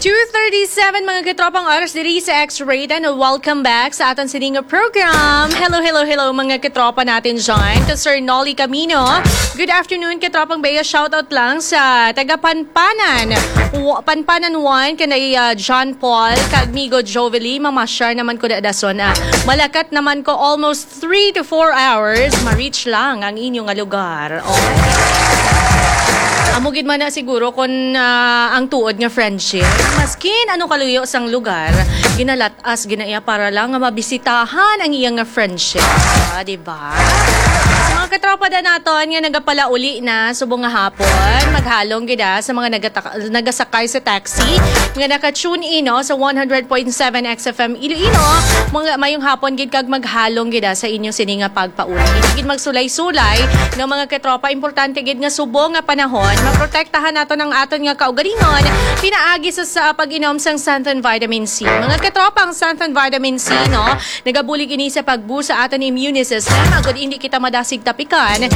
2:37 mga katropang oras diri sa X-Rated. Welcome back sa aton sininga program. Hello mga katropa natin dyan. To Sir Nolly Camino. Good afternoon katropang Bea. Shoutout lang sa taga Panpanan. Panpanan 1 kanay John Paul, Kagmigo Jovely. Mamasyar naman ko na dason. Malakat naman ko almost 3 to 4 hours. Ma-reach lang ang inyong lugar. Amugid man na siguro kung ang tuod nga friendship. Maskin ano kaluyo sang lugar, ginalatas ginaya para lang nga mabisitahan ang iyang nga friendship. Diba? Sa mga katropa na naton nga nagapalauli na subong nga hapon, maghalong gida sa mga nagasakay sa taxi nga naka-tune in sa 100.7 XFM Iloilo. Mga mayong hapon gid kag maghalong gida sa inyong sininga pagpauli. Gid magsulay-sulay ng mga katropa, importante gid nga subong nga panahon maprotektahan nato ng aton nga kaugalingon pinaagi sa pag-inom sang Xanthan Vitamin C. Mga katropa, ang Xanthan Vitamin C nagabulig ini sa pagbusa aton immune system agud hindi kita madasig tapikan